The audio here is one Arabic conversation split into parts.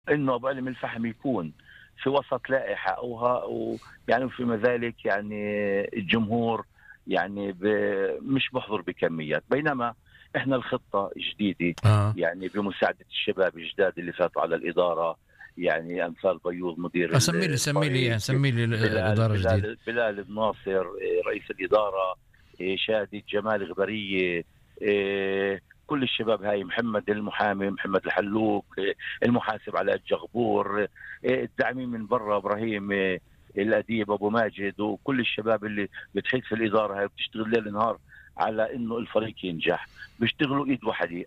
إنه أبو علي من الفحم يكون في وسط لائحة يعني فيما ذلك يعني الجمهور يعني مش بحضر بكميات، بينما إحنا الخطة جديدة يعني بمساعدة الشباب الجداد اللي فاتوا على الإدارة، يعني أمثال بيوض مدير سمي لي الإدارة الجديدة، بلال الناصر رئيس الإدارة، شادي جمال غبرية، كل الشباب هاي، محمد المحامي، محمد الحلوك، المحاسب علاء الجغبور، الداعمين من برا ابراهيم الاديب ابو ماجد، وكل الشباب اللي بتحيط في الاداره هاي بتشتغل ليل نهار على انه الفريق ينجح. بيشتغلوا ايد وحده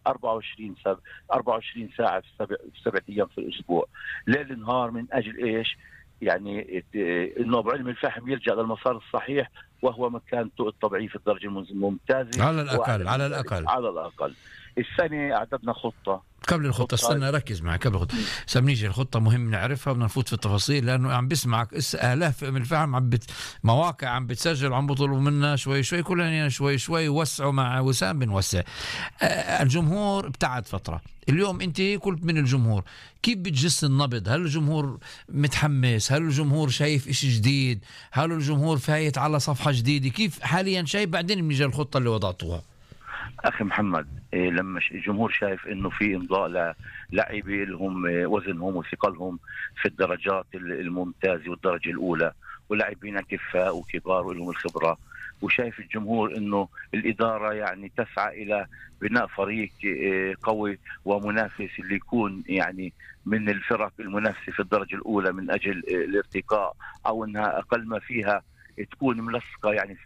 24 ساعه في 7 ايام في الاسبوع، ليل نهار، من اجل ايش؟ يعني انه ابو علم الفحم يرجع للمسار الصحيح، وهو مكانته الطبيعيه في الدرجه الممتازه على الأقل. السنه اعددنا خطه قبل الخطة. استنى ركز معي قبل الخطة. سمنيجي الخطة مهم نعرفها، بدنا نفوت في التفاصيل لأنه عم بسمعك آلاف من الفهم، مواقع عم بتسجل وعم بطلبوا منا شوي كلنا شوي وسعوا مع وسام بنوسع. الجمهور ابتعد فترة، اليوم أنت كنت من الجمهور، كيف بتجس النبض؟ هل الجمهور متحمس؟ هل الجمهور شايف إشي جديد؟ هل الجمهور فايت على صفحة جديدة؟ كيف حاليا شايف؟ بعدين بنيجي الخطة اللي وضعتوها. أخي محمد، لما الجمهور شايف إنه في إمضاء للاعبين لهم وزنهم وثقلهم في الدرجات الممتازة والدرجة الأولى، ولاعبين كفاء وكبار ولهم الخبرة، وشايف الجمهور إنه الإدارة يعني تسعى إلى بناء فريق قوي ومنافس اللي يكون يعني من الفرق المنافسة في الدرجة الأولى من أجل الارتقاء، أو إنها أقل ما فيها تكون ملصقة يعني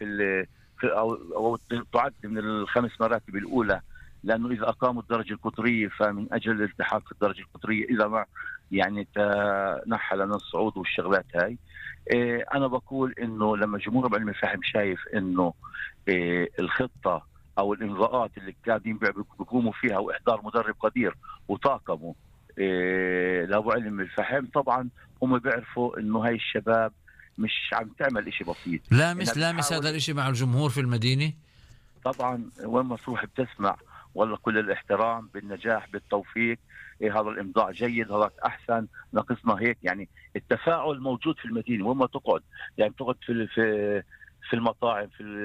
أو تعد من الخمس مراتب الأولى، لأنه إذا أقاموا الدرجة القطرية فمن أجل الالتحاق في الدرجة القطرية إذا ما يعني تنحى لنا الصعود والشغلات هاي. أنا بقول إنه لما جمهور أبو علم الفحم شايف إنه الخطة أو الإمضاءات اللي قاعدين بيقوموا فيها وإحضار مدرب قدير وطاقمه لأبو علم الفحم، طبعا هم بيعرفوا إنه هاي الشباب مش عم تعمل إشي بسيط. لامس هذا الإشي مع الجمهور في المدينة. طبعا وين ما تروح بتسمع والله كل الاحترام بالنجاح بالتوفيق، هذا الامضاء جيد، هذا احسن، ناقصنا هيك. يعني التفاعل موجود في المدينه وين ما تقعد، يعني تقعد في المطاعم،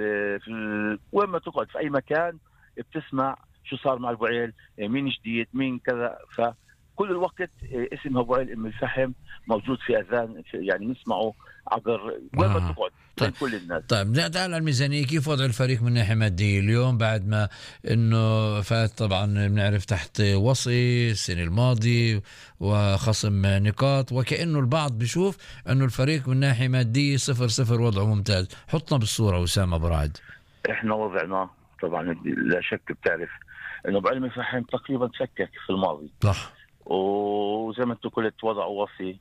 وين ما تقعد في اي مكان بتسمع شو صار مع ابو عيل، مين جديد، مين كذا. فكل الوقت اسم ابو عيل ام الفحم موجود في اذان، يعني نسمعه عبر وين ما تقعد. كل الناس. طيب نرجع على الميزانية، كيف وضع الفريق من ناحية مادية اليوم بعد ما انه فات طبعا بنعرف تحت وصي السنة الماضية وخصم نقاط، وكأنه البعض بيشوف انه الفريق من ناحية مادية 0-0 وضعه ممتاز. حطنا بالصورة وسام أبو رعد. احنا وضعنا طبعا لا شك، بتعرف انه بعلم الفحم تقريبا تفكك في الماضي، صح، وزي ما انت قلت وضعوا وصي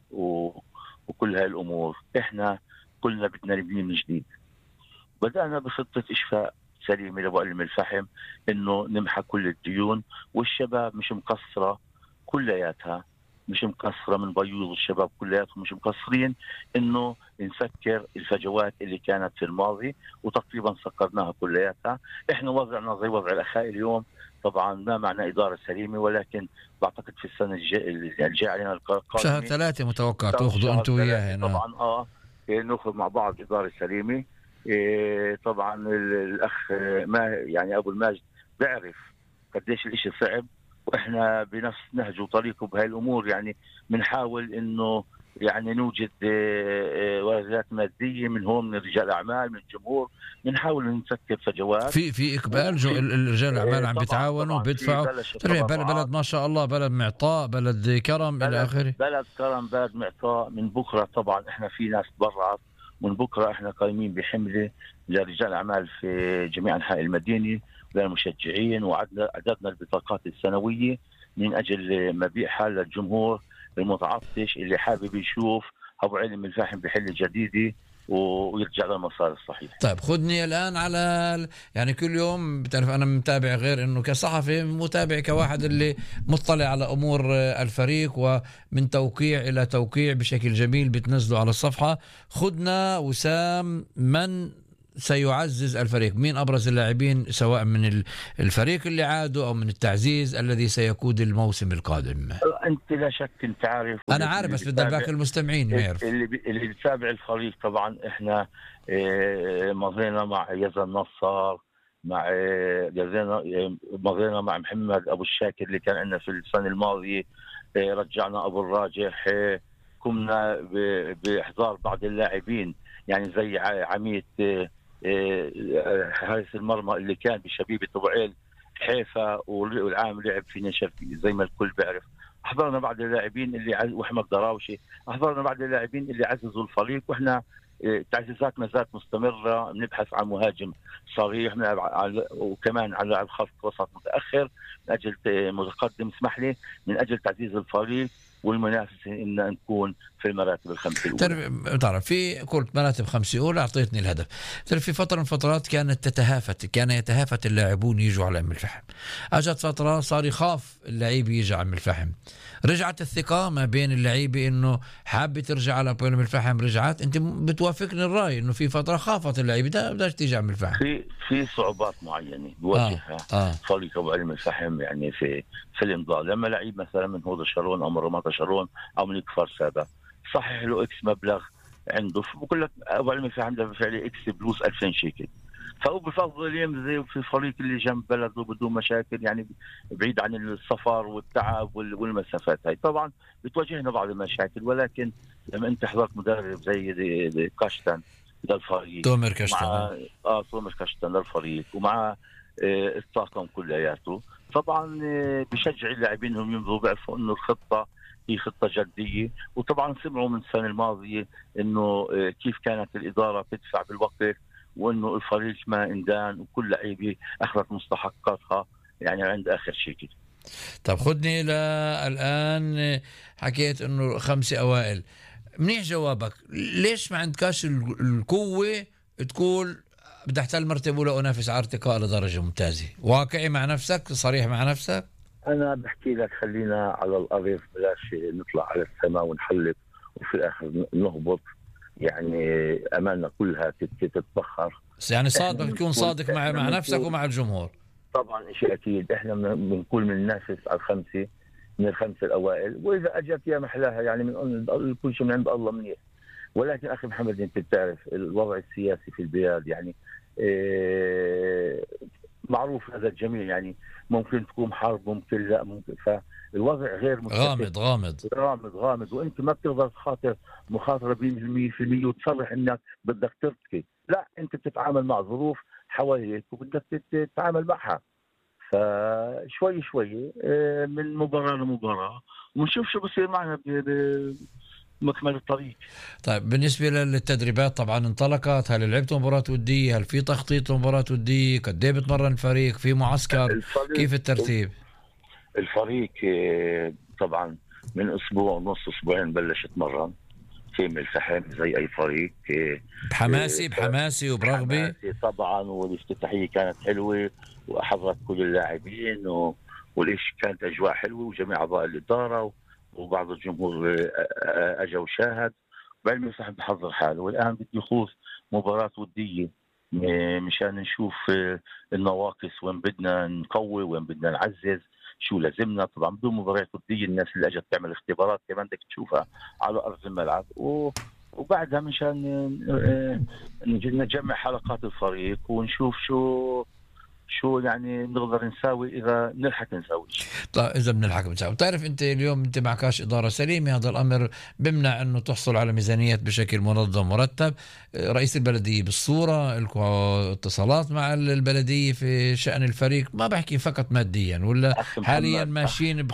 وكل هاي الامور. احنا كلنا بدنا نبني من جديد. بدأنا بخطة إشفاء سليمة لأبو علم الفحم، إنه نمحى كل الديون، والشباب مش مقصرة كلياتها، مش مقصرة من بيوض، الشباب كلياتهم مش مقصرين، إنه نسكر الفجوات اللي كانت في الماضي، وتقريبا سكرناها كلياتها. إحنا وضعنا زي وضع الأخاء اليوم، طبعا ما معنى إدارة سليمة، ولكن بعتقد في السنة الجاية علينا القادمة شهر 3 متوقع تأخذوا أنتوا وياه. طبعا نأخذ مع بعض إدارة سليمة. طبعا الأخ ما يعني أبو الماجد بيعرف قديش الإشي صعب، وإحنا بنفس نهجه وطريقه بهاي الأمور. يعني بنحاول إنه يعني نوجد وزارات مادية من هون، من رجال أعمال، من الجمهور، بنحاول نسكر فجوات. في إقبال الرجال الأعمال عم بيتعاونوا بيدفعوا. بلد ما شاء الله، بلد معطاء، بلد كرم إلى آخره. بلد كرم، بلد معطاء. من بكرة طبعا إحنا في ناس برا، من بكرة إحنا قايمين بحملة لرجال أعمال في جميع أنحاء المدينة للمشجعين، وعددنا البطاقات السنوية من أجل مبيعها للجمهور المتعطش اللي حابب يشوف أبو علم الفحم بحلة جديدة ويرجع للمسار الصحيح. طيب خدني الآن على يعني كل يوم بتعرف أنا متابع، غير أنه كصحفي متابع كواحد اللي مطلع على أمور الفريق، ومن توقيع إلى توقيع بشكل جميل بتنزله على الصفحة. خدنا وسام، من سيعزز الفريق؟ مين أبرز اللاعبين سواء من الفريق اللي عادوا أو من التعزيز الذي سيقود الموسم القادم؟ انت لا شك انت عارف، أنا عارف بس بدي باقي المستمعين ما يعرف. اللي بيتابع الفريق طبعا احنا مضينا مع يزن نصر، مع مضينا مع محمد ابو الشاكر اللي كان عندنا في السنه الماضيه، رجعنا ابو الراجح، قمنا باحضار بعض اللاعبين يعني زي عميد حارس المرمى اللي كان بشبيبه ابو عيل حيفا، والعام لعب في نشف زي ما الكل بيعرف. احضرنا بعض اللاعبين اللي واحمد دراوشي، احضرنا بعض اللاعبين اللي عززوا الفريق، واحنا تعزيزاتنا ذات مستمره، بنبحث عن مهاجم صريح وكمان على الخط وسط متاخر من اجل متقدم، اسمح لي، من اجل تعزيز الفريق والمنافسه ان نكون في المراتب الخمسه الاولى. تعرف في قلت مراتب خمسه اولى، اعطيتني الهدف. تعرف في فتره من فترات كان يتهافت اللاعبون يجوا على ام الفحم، اجت فتره صار يخاف اللعيب يجي على ام الفحم، رجعت الثقه ما بين اللعيبه انه حابه ترجع على ام الفحم، رجعت. انت بتوافقني الراي انه في فتره خافت اللعيبه ده بدها تيجي على ام الفحم؟ في صعوبات معينه بواجهها فريق ابو علم الفحم، يعني في الامضاء. لما لعيب مثلا من هوضة شارون او من رماطة شارون او من كفار سابا صحح له اكس مبلغ عنده، بقول لك ابو علم الفحم عنده بالفعل اكس بلوس 2000 شيكل، فهو بفضل يمضي في الفريق اللي جنب بلده بدون مشاكل، يعني بعيد عن السفر والتعب والمسافات. هاي طبعا بتواجهنا بعض المشاكل، ولكن لما انت حضرت مدرب زي كاشتن للفريق، تومر كاشتن، تومر كاشتن للفريق، ومع الطاقم كلياته، طبعا بشجع اللاعبين انهم يمضوا، بيعرفوا انه الخطه هي خطه جديه. وطبعا سمعوا من السنه الماضيه انه كيف كانت الاداره تدفع بالوقت، وانه الفريق ما اندان وكل لعيبه اخذت مستحقاتها يعني عند اخر شيء. طب خدني الان، حكيت انه 5 أوائل، منيح جوابك. ليش ما عندكاش القوه تقول بدي احتل مرتبه اولى انافس على ارتقاء لدرجه ممتازه؟ واقعي مع نفسك، صريح مع نفسك. انا بحكي لك خلينا على الارض، بلاش نطلع على السماء ونحلق وفي الاخر نهبط، يعني امالنا كلها تتبخر. يعني بدك تكون صادق مع نفسك ومع الجمهور. طبعا شيء اكيد، احنا بنكون من ننافس على الخمسه، من الخمسه الاوائل، واذا اجت يا محلاها يعني من كل شيء من عند الله منيح. ولكن اخي محمد انت بتعرف الوضع السياسي في البلاد، يعني معروف هذا الجميع، يعني ممكن تكون حرب، ممكن لا، ممكن، فالوضع غير غامض، وانت ما بتقدر تخاطر مخاطره 100% وتصرح انك بدك ترتكي، لا، انت بتتعامل مع ظروف حواليك وبدك تتعامل معها. فشوي شوي من مباراه لمباراه ونشوف شو بصير معنا مكمل الطريق. طيب بالنسبة للتدريبات طبعا انطلقت، هل لعبت مباراة ودية؟ هل في تخطيط لمباراة ودية؟ قد ايه بتمرن الفريق؟ في معسكر؟ كيف الترتيب؟ الفريق طبعا من اسبوع ونص، اسبوعين بلش يتمرن في الفحم زي اي فريق، بحماسي وبرغبة طبعا، والافتتاحية كانت حلوة وحضرت كل اللاعبين والإيش كانت اجواء حلوة، وجميع اعضاء الادارة وبعض الجمهور اجى وشاهد. بعلم الفحم بحضر حاله، والان بدي يخوض مباراة ودية مشان نشوف النواقص، وين بدنا نقوي، وين بدنا نعزز، شو لازمنا. طبعا بدون مباريات ودية الناس اللي اجت تعمل اختبارات كمان بدك تشوفها على ارض الملعب، وبعدها مشان نجمع حلقات الفريق ونشوف شو يعني نقدر نساوي اذا نلحق نساوي. طيب اذا بنلحق نساوي. بتعرف انت اليوم انت معكاش اداره سليمه، هذا الامر بمنع انه تحصل على ميزانيات بشكل منظم مرتب. رئيس البلديه بالصوره، لكم اتصالات مع البلديه في شان الفريق، ما بحكي فقط ماديا، ولا حاليا ماشيين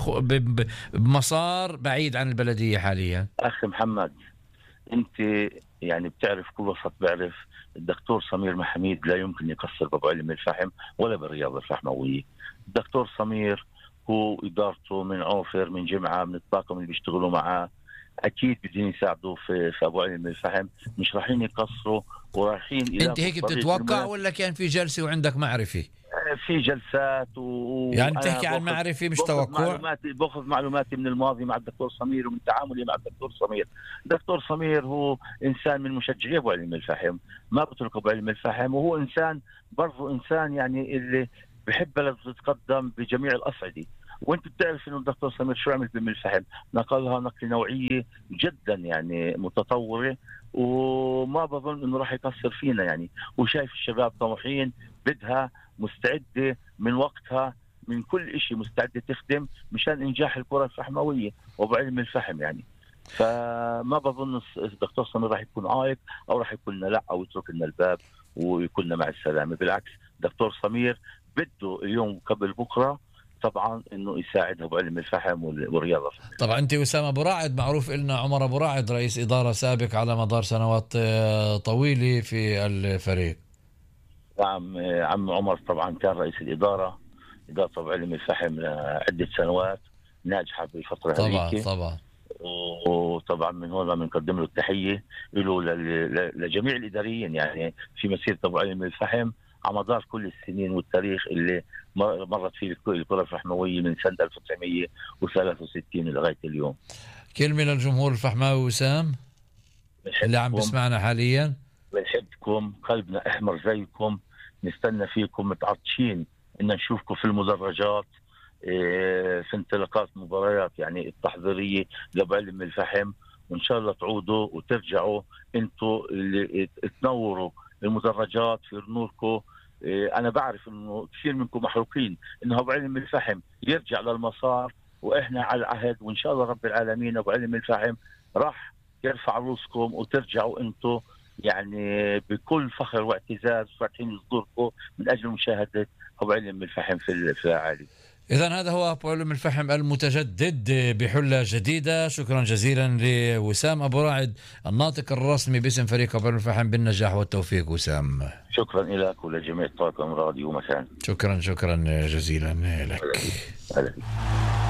بمسار بعيد عن البلديه حاليا؟ اخي محمد انت يعني بتعرف كل وسط بيعرف الدكتور سمير محميد لا يمكن يقصر بابو علم الفحم ولا بالرياضة الفحموية. الدكتور سمير هو إدارته من عوفر، من جمعة، من الطاقم اللي بيشتغلوا معاه، أكيد بدين يساعدوا في أبو علم الفحم، مش رايحين يقصروا ورايحين. أنت هيك بتتوقع ولا كان في جلسة وعندك معرفة؟ في جلسات يعني بتحكي عن معرفة مش توقع؟ باخذ معلوماتي من الماضي مع الدكتور سمير ومن تعاملي مع الدكتور سمير. الدكتور سمير هو إنسان من مشجعي أبو علي الملفحم، ما بترك أبو علي الملفحم، وهو إنسان برضه إنسان يعني اللي بحب بلده تتقدم بجميع الأصعدة. وانت بتعرف انه الدكتور سمير شو عمل بملفحم، نقلها نقل نوعيه جدا يعني متطوره، وما بظن انه راح يقصر فينا يعني. وشايف الشباب طموحين، بدها مستعده من وقتها من كل شيء، مستعده تخدم مشان انجاح الكره الفحمويه وابو علم الفحم يعني. فما بظن الدكتور سمير راح يكون عائق او راح يقول لنا لا او يترك لنا الباب ويكون لنا مع السلامه. بالعكس دكتور سمير بده اليوم قبل بكره طبعا انه يساعد ابو علم الفحم والرياضه. طبعا انت وسام ابو راعد، معروف لنا عمر ابو راعد رئيس اداره سابق على مدار سنوات طويله في الفريق. نعم عم عمر طبعا كان رئيس الاداره ابو علم الفحم لعده سنوات ناجحه بالفتره هذيك. طبعا وطبعا من هون بنقدم له التحيه له لجميع الاداريين يعني في مسيره ابو علم الفحم على مدار كل السنين والتاريخ اللي مرت فيه الكرة الفحموية من سنة 1963 لغاية اليوم. كلمة للجمهور الفحماوي وسام اللي عم بسمعنا حاليا. بنحبكم، قلبنا أحمر زيكم، نستنى فيكم متعطشين إن نشوفكم في المدرجات في انطلاقات مباريات يعني التحضيرية لأبو علم الفحم، وإن شاء الله تعودوا وترجعوا أنتوا اللي تنوروا المدرجات في نوركم. انا بعرف انه كثير منكم محروقين انه ابو علم الفحم يرجع للمسار، واحنا على العهد، وان شاء الله رب العالمين ابو علم الفحم راح يرفع رؤوسكم وترجعوا انتم يعني بكل فخر واعتزاز فاتحين صدوركم من اجل مشاهده ابو علم الفحم في العالي. إذا هذا هو أبو علم الفحم المتجدد بحلة جديدة. شكرا جزيلا لوسام أبو راعد الناطق الرسمي باسم فريق أبو علم الفحم بالنجاح والتوفيق. وسام شكرا لك ولجميع طاقم راديو مساء. شكرا جزيلا لك.